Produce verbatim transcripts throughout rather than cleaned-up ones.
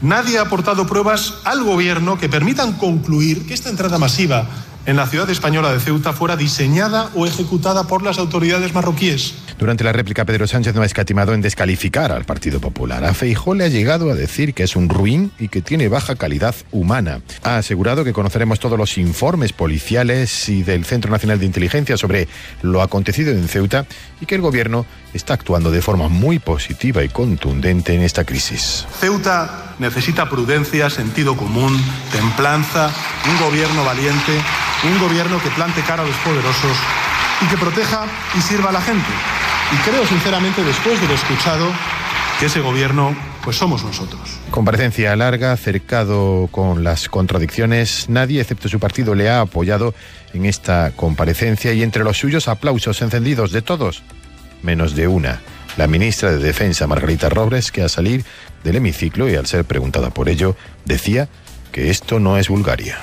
Nadie ha aportado pruebas al Gobierno que permitan concluir que esta entrada masiva en la ciudad española de Ceuta fuera diseñada o ejecutada por las autoridades marroquíes. Durante la réplica, Pedro Sánchez no ha escatimado en descalificar al Partido Popular. A Feijóo le ha llegado a decir que es un ruin y que tiene baja calidad humana. Ha asegurado que conoceremos todos los informes policiales y del Centro Nacional de Inteligencia sobre lo acontecido en Ceuta y que el Gobierno está actuando de forma muy positiva y contundente en esta crisis. Ceuta necesita prudencia, sentido común, templanza, un Gobierno valiente, un Gobierno que plante cara a los poderosos y que proteja y sirva a la gente. Y creo sinceramente, después de lo escuchado, que ese Gobierno pues somos nosotros. Comparecencia larga, cercado con las contradicciones. Nadie, excepto su partido, le ha apoyado en esta comparecencia y entre los suyos aplausos encendidos de todos, menos de una. La ministra de Defensa, Margarita Robles, que al salir del hemiciclo y al ser preguntada por ello, decía que esto no es Bulgaria.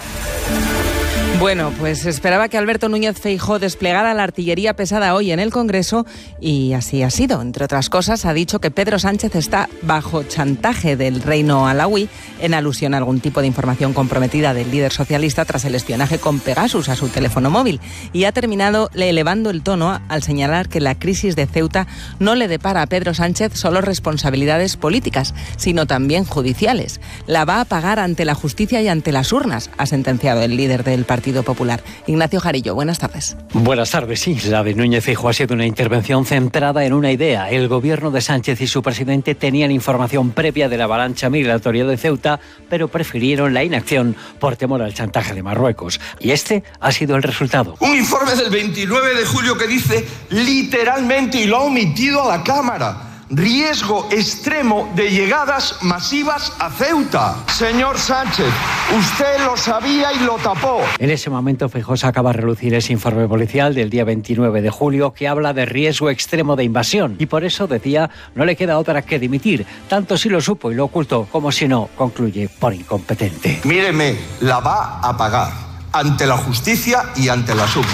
Bueno, pues esperaba que Alberto Núñez Feijóo desplegara la artillería pesada hoy en el Congreso y así ha sido. Entre otras cosas, ha dicho que Pedro Sánchez está bajo chantaje del reino alauí en alusión a algún tipo de información comprometida del líder socialista tras el espionaje con Pegasus a su teléfono móvil. Y ha terminado elevando el tono al señalar que la crisis de Ceuta no le depara a Pedro Sánchez solo responsabilidades políticas, sino también judiciales. La va a pagar ante la justicia y ante las urnas, ha sentenciado el líder del Partido Popular. Ignacio Jarillo, buenas tardes. Buenas tardes, sí. La de Núñez Feijóo ha sido una intervención centrada en una idea. El gobierno de Sánchez y su presidente tenían información previa de la avalancha migratoria de Ceuta, pero prefirieron la inacción por temor al chantaje de Marruecos. Y este ha sido el resultado. Un informe del veintinueve de julio que dice literalmente, y lo ha omitido a la Cámara, riesgo extremo de llegadas masivas a Ceuta. Señor Sánchez, usted lo sabía y lo tapó. En ese momento Feijóo acaba de relucir ese informe policial del día veintinueve de julio que habla de riesgo extremo de invasión y por eso decía no le queda otra que dimitir. Tanto si lo supo y lo ocultó como si no, concluye por incompetente. Míreme, la va a pagar ante la justicia y ante las urnas.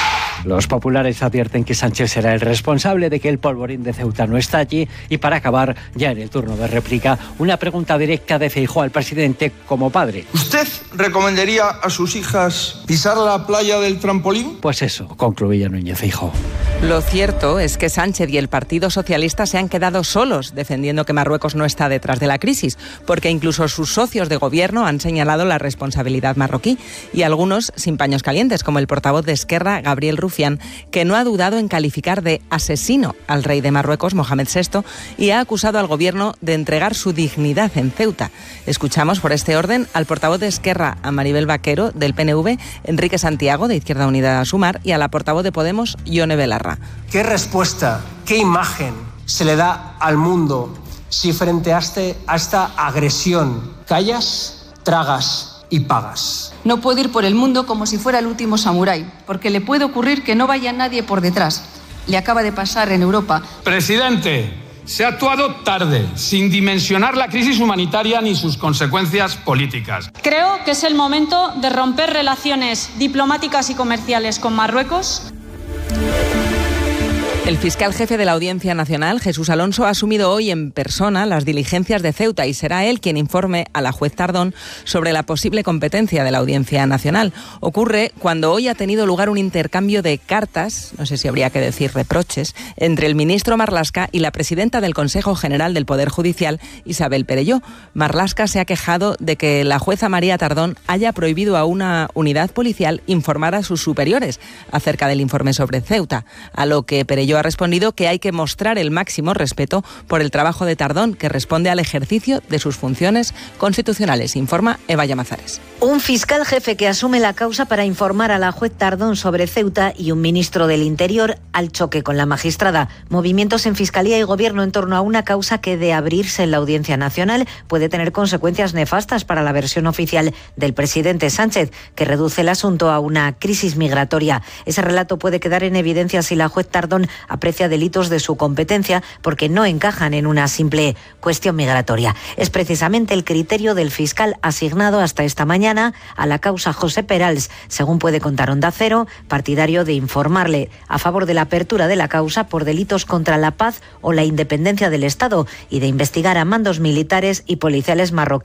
Los populares advierten que Sánchez será el responsable de que el polvorín de Ceuta no estalle y para acabar, ya en el turno de réplica, una pregunta directa de Feijóo al presidente como padre. ¿Usted recomendaría a sus hijas pisar la playa del trampolín? Pues eso, concluía Núñez Feijóo. Lo cierto es que Sánchez y el Partido Socialista se han quedado solos defendiendo que Marruecos no está detrás de la crisis, porque incluso sus socios de gobierno han señalado la responsabilidad marroquí y algunos sin paños calientes, como el portavoz de Esquerra, Gabriel Rufián, que no ha dudado en calificar de asesino al rey de Marruecos, Mohamed sexto, y ha acusado al gobierno de entregar su dignidad en Ceuta. Escuchamos por este orden al portavoz de Esquerra, a Maribel Vaquero, del P N V, Enrique Santiago, de Izquierda Unida a Sumar, y a la portavoz de Podemos, Ione Belarra. ¿Qué respuesta, qué imagen se le da al mundo si frente a, este, a esta agresión callas, tragas y pagas? No puede ir por el mundo como si fuera el último samurái, porque le puede ocurrir que no vaya nadie por detrás. Le acaba de pasar en Europa. Presidente, se ha actuado tarde, sin dimensionar la crisis humanitaria ni sus consecuencias políticas. Creo que es el momento de romper relaciones diplomáticas y comerciales con Marruecos. El fiscal jefe de la Audiencia Nacional, Jesús Alonso, ha asumido hoy en persona las diligencias de Ceuta y será él quien informe a la juez Tardón sobre la posible competencia de la Audiencia Nacional. Ocurre cuando hoy ha tenido lugar un intercambio de cartas, no sé si habría que decir reproches, entre el ministro Marlaska y la presidenta del Consejo General del Poder Judicial, Isabel Perelló. Marlaska se ha quejado de que la jueza María Tardón haya prohibido a una unidad policial informar a sus superiores acerca del informe sobre Ceuta, a lo que Perelló ha respondido que hay que mostrar el máximo respeto por el trabajo de Tardón, que responde al ejercicio de sus funciones constitucionales, informa Eva Llamazares. Un fiscal jefe que asume la causa para informar a la juez Tardón sobre Ceuta y un ministro del Interior al choque con la magistrada. Movimientos en Fiscalía y Gobierno en torno a una causa que, de abrirse en la Audiencia Nacional, puede tener consecuencias nefastas para la versión oficial del presidente Sánchez, que reduce el asunto a una crisis migratoria. Ese relato puede quedar en evidencia si la juez Tardón aprecia delitos de su competencia porque no encajan en una simple cuestión migratoria. Es precisamente el criterio del fiscal asignado hasta esta mañana a la causa José Perals, según puede contar Onda Cero, partidario de informarle a favor de la apertura de la causa por delitos contra la paz o la independencia del Estado y de investigar a mandos militares y policiales marroquíes